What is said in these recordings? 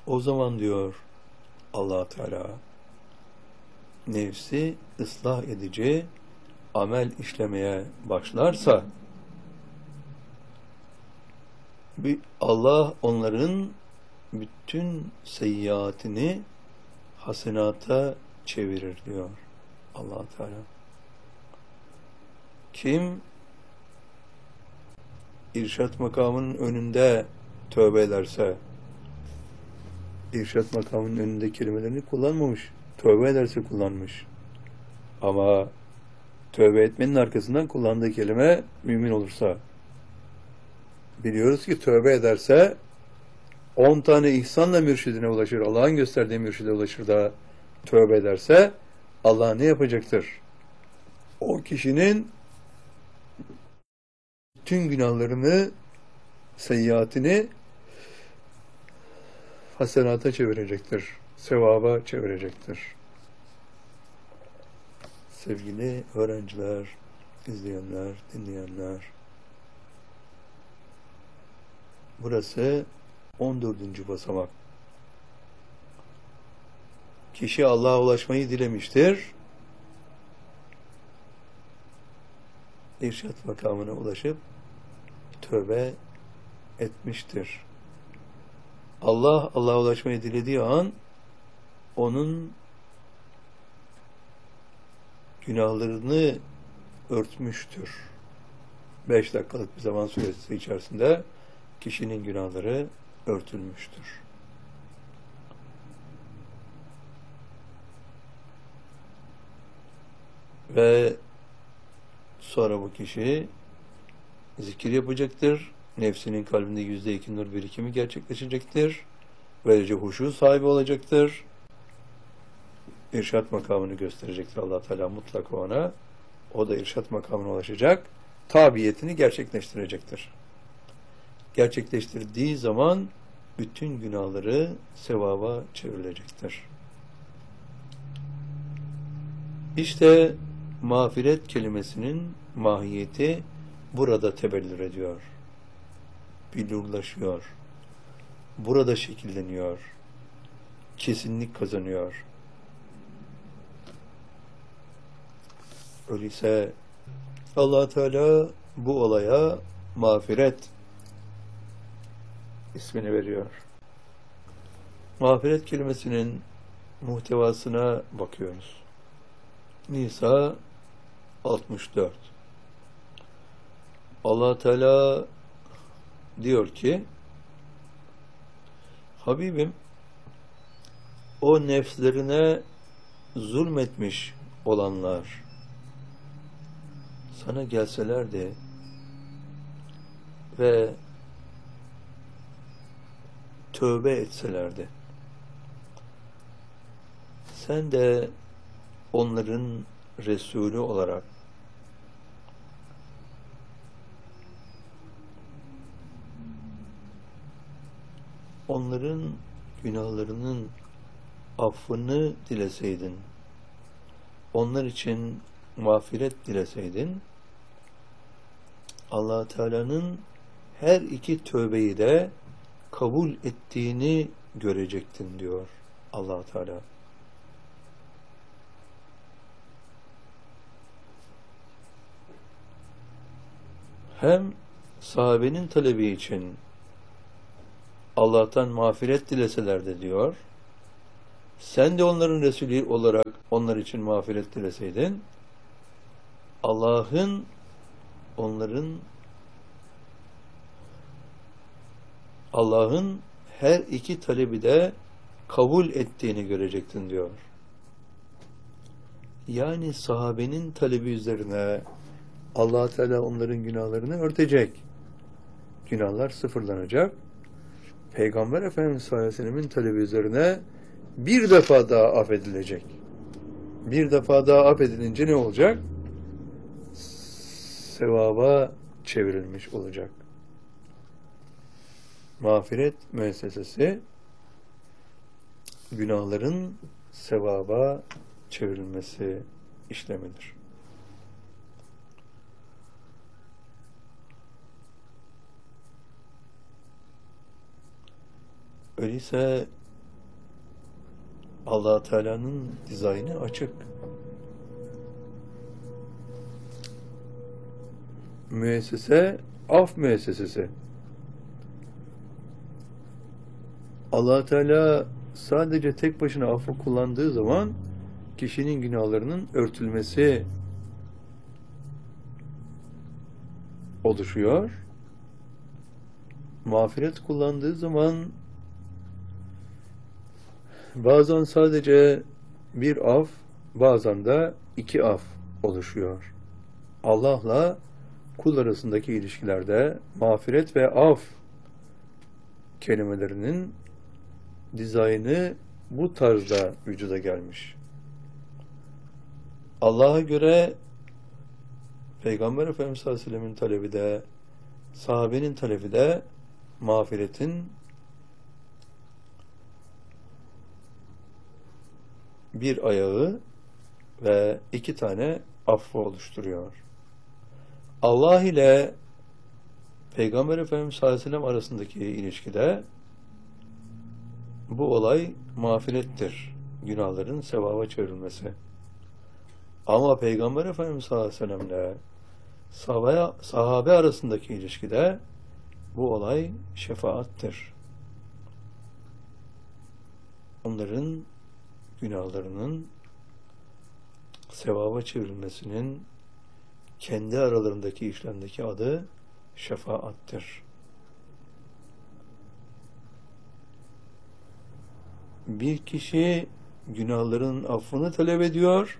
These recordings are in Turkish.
O zaman diyor Allah Teala, nefsi ıslah edici amel işlemeye başlarsa Allah onların bütün seyyiatini hasenata çevirir diyor Allah Teala. Kim irşat makamının önünde tövbe ederse, irşat makamının önünde kelimelerini kullanmamış, tövbe ederse kullanmış. Ama tövbe etmenin arkasından kullandığı kelime mümin olursa, biliyoruz ki tövbe ederse 10 tane ihsanla mürşidine ulaşır, Allah'ın gösterdiği mürşide ulaşır da tövbe ederse Allah ne yapacaktır? O kişinin tüm günahlarını, seyyiatini hasenata çevirecektir, sevaba çevirecektir. Sevgili öğrenciler, izleyenler, dinleyenler, burası 14. basamak. Kişi Allah'a ulaşmayı dilemiştir. İrşad makamına ulaşıp tövbe etmiştir. Allah'a ulaşmayı dilediği an onun günahlarını örtmüştür. 5 dakikalık bir zaman süresi içerisinde kişinin günahları örtülmüştür. Ve sonra bu kişi zikir yapacaktır. Nefsinin kalbinde %2 nur birikimi gerçekleşecektir. Böylece huşu sahibi olacaktır. İrşat makamını gösterecektir Allah Teala mutlaka ona. O da irşat makamına ulaşacak. Tabiyetini gerçekleştirecektir. Gerçekleştirdiği zaman bütün günahları sevaba çevrilecektir. İşte mağfiret kelimesinin mahiyeti burada tebellür ediyor. Billurlaşıyor. Burada şekilleniyor. Kesinlik kazanıyor. Öyleyse Allah Teala bu olaya mağfiret ismini veriyor. Mağfiret kelimesinin muhtevasına bakıyoruz. Nisa 64. Allah Teala diyor ki, Habibim, o nefslerine zulmetmiş olanlar sana gelselerdi ve tövbe etselerdi, sen de onların Resulü olarak onların günahlarının affını dileseydin, onlar için mağfiret dileseydin, Allah Teala'nın her iki tövbeyi de kabul ettiğini görecektin diyor Allah Teala. Hem sahabenin talebi için Allah'tan mağfiret dileseler de diyor, sen de onların Resulü olarak onlar için mağfiret dileseydin, Allah'ın her iki talebi de kabul ettiğini görecektin diyor. Yani sahabenin talebi üzerine Allah Teala onların günahlarını örtecek. Günahlar sıfırlanacak. Peygamber Efendimiz sallallahu aleyhi ve sellem'in talebi üzerine bir defa daha affedilecek. Bir defa daha affedilince ne olacak? Sevaba çevrilmiş olacak. Mağfiret müessesesi günahların sevaba çevrilmesi işlemidir. Öyleyse Allah Teala'nın dizaynı açık. Müessese, af müessesesi. Allah Teala sadece tek başına affı kullandığı zaman kişinin günahlarının örtülmesi oluşuyor. Mağfiret kullandığı zaman bazen sadece bir af, bazen de iki af oluşuyor. Allah'la kul arasındaki ilişkilerde mağfiret ve af kelimelerinin dizaynı bu tarzda vücuda gelmiş. Allah'a göre Peygamber Efendimiz sallallahu aleyhi ve sellem'in talebi de, sahabenin talebi de mağfiretin bir ayağı ve iki tane affı oluşturuyor. Allah ile Peygamber Efendimiz sallallahu aleyhi ve sellem arasındaki ilişkide bu olay mağfirettir. Günahların sevaba çevrilmesi. Ama Peygamber Efendimiz sallallahu aleyhi ve sellemle sahabe arasındaki ilişkide bu olay şefaattir. Onların günahlarının sevaba çevrilmesinin kendi aralarındaki işlemdeki adı şefaattir. Bir kişi günahların affını talep ediyor.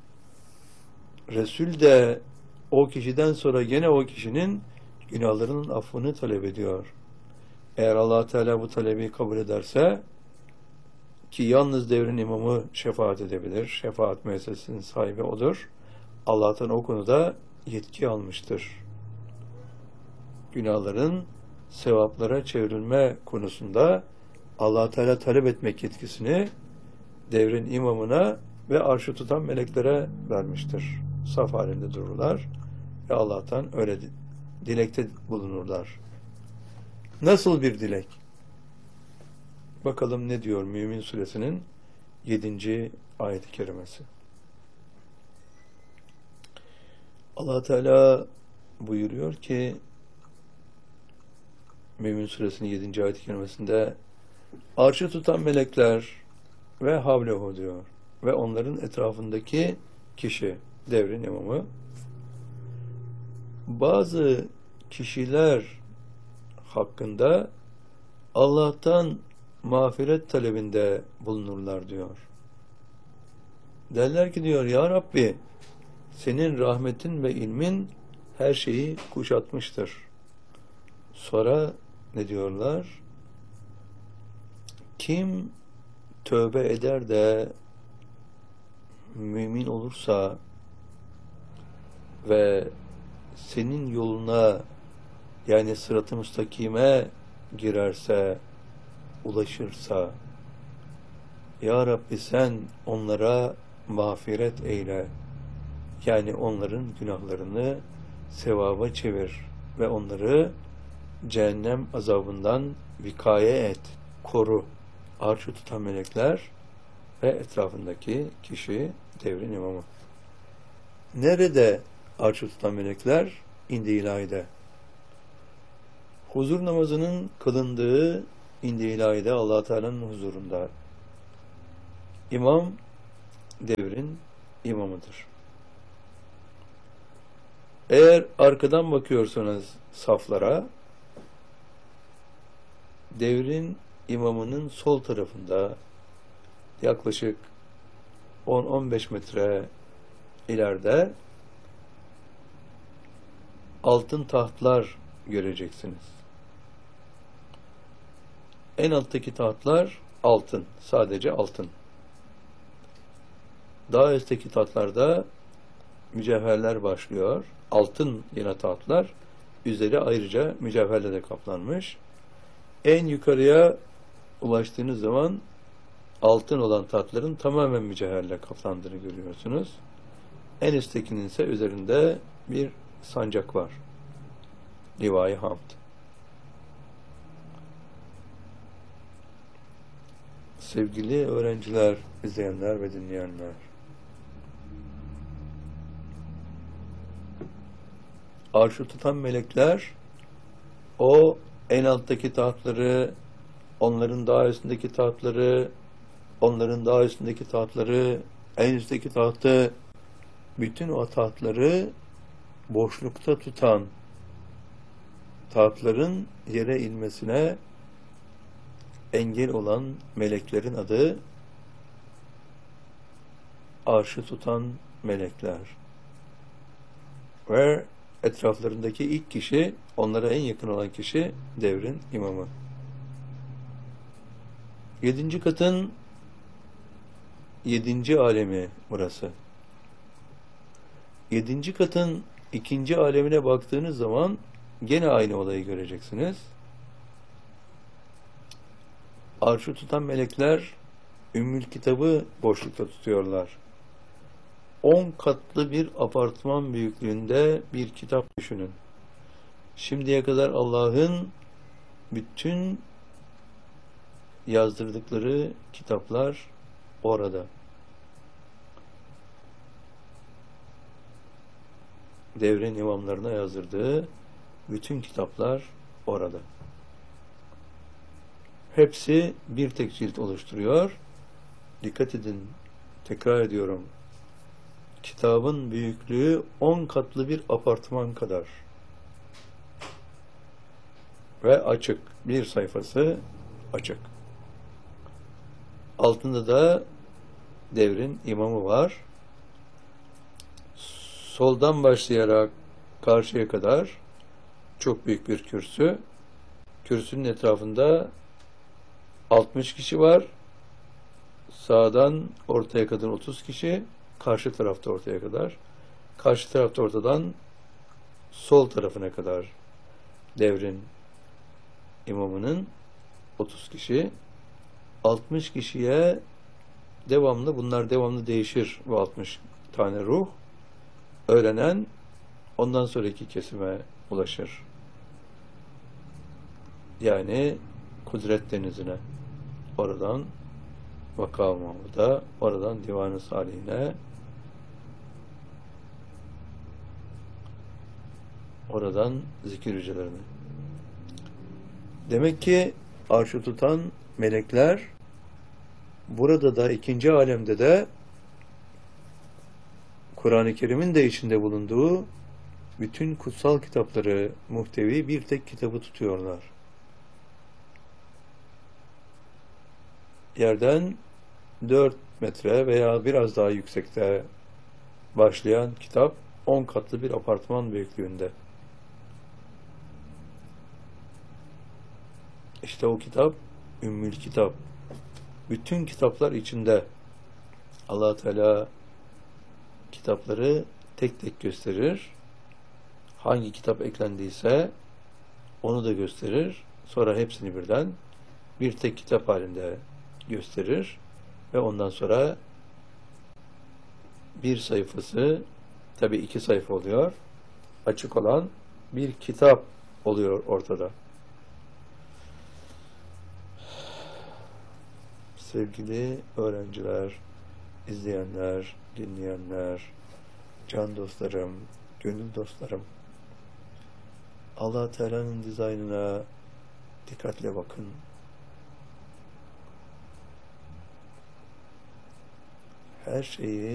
Resul de o kişiden sonra gene o kişinin günahlarının affını talep ediyor. Eğer Allah Teala bu talebi kabul ederse, ki yalnız devrin imamı şefaat edebilir, şefaat müessesesinin sahibi odur, Allah'tan o konuda yetki almıştır. Günahların sevaplara çevrilme konusunda Allah Teala talep etmek yetkisini devrin imamına ve arşı tutan meleklere vermiştir. Saf halinde dururlar ve Allah'tan öyle dilekte bulunurlar. Nasıl bir dilek? Bakalım ne diyor Mümin Suresinin 7. ayet-i kerimesi. Allah Teala buyuruyor ki Mümin Suresinin 7. ayet-i kerimesinde arşı tutan melekler ve havlehu diyor ve onların etrafındaki kişi, devrin imamı, bazı kişiler hakkında Allah'tan mağfiret talebinde bulunurlar diyor. Derler ki diyor, Ya Rabbi, senin rahmetin ve ilmin her şeyi kuşatmıştır. Sonra ne diyorlar? Kim tövbe eder de mümin olursa ve senin yoluna, yani sırat-ı müstakime girerse, ulaşırsa, Ya Rabbi sen onlara mağfiret eyle. Yani onların günahlarını sevaba çevir ve onları cehennem azabından vikaye et, koru. Arşı tutan melekler ve etrafındaki kişi devrin imamı. Nerede arşı tutan melekler? İndi ilahide. Huzur namazının kılındığı indi ilahide, Allah Teala'nın huzurunda. İmam devrin imamıdır. Eğer arkadan bakıyorsanız saflara, devrin imamının sol tarafında yaklaşık 10-15 metre ileride altın tahtlar göreceksiniz. En alttaki tahtlar altın, sadece altın. Daha üstteki tahtlarda mücevherler başlıyor. Altın yine tahtlar, üzeri ayrıca mücevherle de kaplanmış. En yukarıya ulaştığınız zaman altın olan tahtların tamamen mücevherle kaplandığını görüyorsunuz. En üsttekinin ise üzerinde bir sancak var. Liva-i Hamd. Sevgili öğrenciler, izleyenler ve dinleyenler, arşı tutan melekler, o en alttaki tahtları, onların daha üstündeki tahtları, onların daha üstündeki tahtları, en üstteki tahtı, bütün o tahtları boşlukta tutan, tahtların yere inmesine engel olan meleklerin adı arşı tutan melekler. Ve etraflarındaki ilk kişi, onlara en yakın olan kişi devrin imamı. 7. katın 7. alemi burası. 7. katın 2. alemine baktığınız zaman gene aynı olayı göreceksiniz. Arşı tutan melekler Ümmül Kitab'ı boşlukta tutuyorlar. 10 katlı bir apartman büyüklüğünde bir kitap düşünün. Şimdiye kadar Allah'ın bütün yazdırdıkları kitaplar orada. Devrin imamlarına yazdırdığı bütün kitaplar orada. Hepsi bir tek cilt oluşturuyor. Dikkat edin, tekrar ediyorum. Kitabın büyüklüğü 10 katlı bir apartman kadar. Ve açık. Bir sayfası açık. Altında da devrin imamı var. Soldan başlayarak karşıya kadar çok büyük bir kürsü. Kürsünün etrafında 60 kişi var. Sağdan ortaya kadar 30 kişi. Karşı tarafta ortaya kadar. Karşı tarafta ortadan sol tarafına kadar devrin imamının 30 kişi. 60 kişiye devamlı, bunlar devamlı değişir, bu 60 tane ruh. Öğrenen ondan sonraki kesime ulaşır. Yani Kudret Denizi'ne. Oradan Vakâ-ı Mahmud'a, oradan Divan-ı Salihine, oradan zikir hücrelerine. Demek ki arşı tutan melekler burada da, ikinci alemde de Kur'an-ı Kerim'in de içinde bulunduğu bütün kutsal kitapları muhtevi bir tek kitabı tutuyorlar. Yerden 4 metre veya biraz daha yüksekte başlayan kitap 10 katlı bir apartman büyüklüğünde. İşte o kitap Ümmül Kitap. Bütün kitaplar içinde. Allah Teala kitapları tek tek gösterir. Hangi kitap eklendiyse onu da gösterir. Sonra hepsini birden bir tek kitap halinde gösterir. Ve ondan sonra bir sayfası, tabi 2 sayfa oluyor, açık olan bir kitap oluyor ortada. Sevgili öğrenciler, izleyenler, dinleyenler, can dostlarım, gönül dostlarım, Allah Teala'nın dizaynına dikkatle bakın. Her şeyi